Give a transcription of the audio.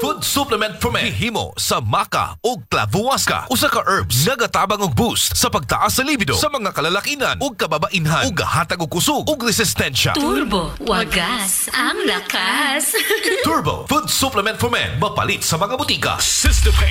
Food supplement for men. Hihimo sa maca o clavuasca. Usa ka herbs nga gatabang og boost sa pagtaas sa libido sa mga kalalakinan ug kababainhan ug gahatag og kusog ug resistensya. Turbo, wagas, ang lakas. Turbo Food supplement for men mapalit sa mga butika. System